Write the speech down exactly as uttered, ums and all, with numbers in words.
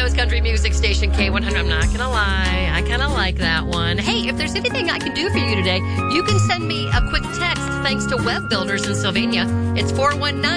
Sacramento's country music station, K one hundred. I'm not going to lie. I kind of like that one. Hey, if there's anything I can do for you today, you can send me a quick text thanks to Web Builders in Sylvania. It's four one nine